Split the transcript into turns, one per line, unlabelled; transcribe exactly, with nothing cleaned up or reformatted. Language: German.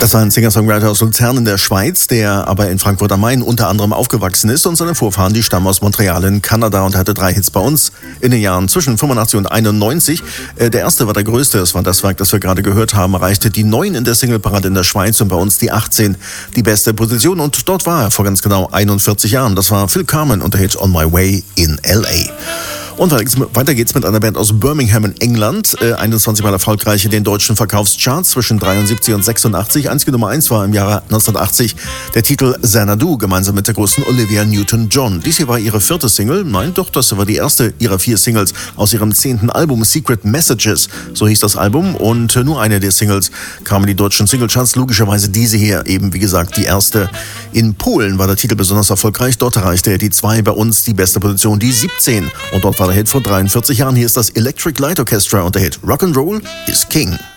Das war ein Singer-Songwriter aus Luzern in der Schweiz, der aber in Frankfurt am Main unter anderem aufgewachsen ist und seine Vorfahren, die stammen aus Montreal in Kanada und hatte drei Hits bei uns in den Jahren zwischen fünfundachtzig und einundneunzig. Der erste war der größte, das war das Werk, das wir gerade gehört haben, erreichte die neun in der Singleparade in der Schweiz und bei uns die achtzehn, die beste Position, und dort war er vor ganz genau einundvierzig Jahren. Das war Phil Carmen und der Hit On My Way in L A. Und weiter geht's mit einer Band aus Birmingham in England, äh, einundzwanzig Mal erfolgreich in den deutschen Verkaufscharts zwischen dreiundsiebzig und sechsundachtzig. Einzige Nummer eins war im Jahre neunzehnhundertachtzig der Titel Xanadu, gemeinsam mit der großen Olivia Newton-John. Dies hier war ihre vierte Single, nein doch, das war die erste ihrer vier Singles aus ihrem zehnten Album Secret Messages, so hieß das Album, und nur eine der Singles kam in die deutschen Singlecharts, logischerweise diese hier, eben wie gesagt die erste. In Polen war der Titel besonders erfolgreich, dort erreichte er die zwei, bei uns die beste Position, die siebzehn, und dort war der Hit vor dreiundvierzig Jahren. Hier ist das Electric Light Orchestra und der Hit Rock'n'Roll is King.